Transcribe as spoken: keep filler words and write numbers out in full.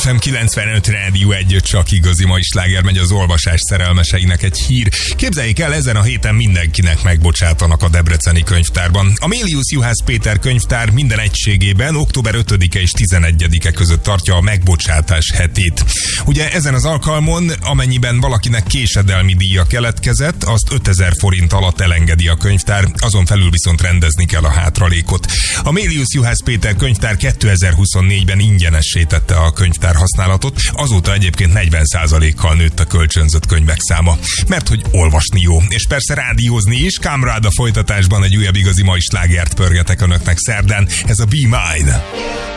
ef em kilencvenöt Rádió egy, csak igazi mai sláger, megy az olvasás szerelmeseinek egy hír. Képzeljék el, ezen a héten mindenkinek megbocsátanak a debreceni könyvtárban. A Mélius Juhász Péter könyvtár minden egységében október ötödike és tizenegyedike között tartja a megbocsátás hetét. Ugye ezen az alkalmon, amennyiben valakinek késedelmi díja keletkezett, azt ötezer forint alatt elengedi a könyvtár, azon felül viszont rendezni kell a hátralékot. A Mélius Juhász Péter könyvtár kétezer-huszonnégyben ingyenessé tette a könyvtár használatot, azóta egyébként negyven százalékkal nőtt a kölcsönzött könyvek száma. Mert hogy olvasni jó, és persze rádiózni is. Kamrád a folytatásban egy újabb igazi mai slágert pörgetek önöknek szerdán, ez a Be Mine.